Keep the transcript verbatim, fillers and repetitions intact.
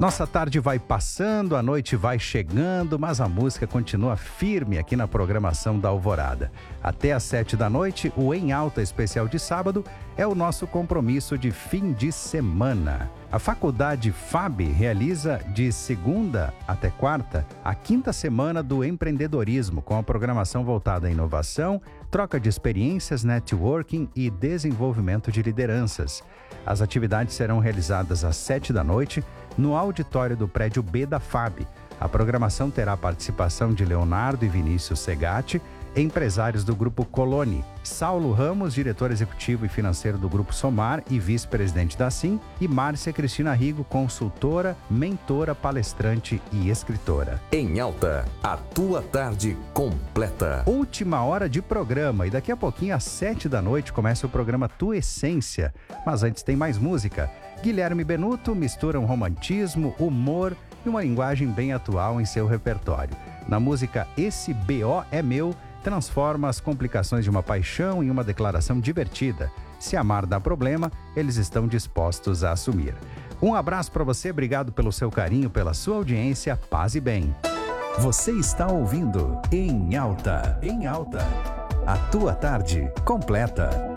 Nossa tarde vai passando, a noite vai chegando, mas a música continua firme aqui na programação da Alvorada. Até às sete da noite, o Em Alta especial de sábado é o nosso compromisso de fim de semana. A Faculdade F A B realiza de segunda até quarta a quinta semana do empreendedorismo, com a programação voltada à inovação, troca de experiências, networking e desenvolvimento de lideranças. As atividades serão realizadas às sete da noite no auditório do prédio B da F A B. A programação terá a participação de Leonardo e Vinícius Segatti, empresários do Grupo Coloni, Saulo Ramos, diretor executivo e financeiro do Grupo Somar e vice-presidente da Sim, e Márcia Cristina Rigo, consultora, mentora, palestrante e escritora. Em Alta, a tua tarde completa. Última hora de programa e daqui a pouquinho, às sete da noite, começa o programa Tua Essência. Mas antes tem mais música. Guilherme Benuto mistura um romantismo, humor e uma linguagem bem atual em seu repertório. Na música Esse B O é Meu, transforma as complicações de uma paixão em uma declaração divertida. Se amar dá problema, eles estão dispostos a assumir. Um abraço para você, obrigado pelo seu carinho, pela sua audiência, paz e bem. Você está ouvindo Em Alta, Em Alta, a tua tarde completa.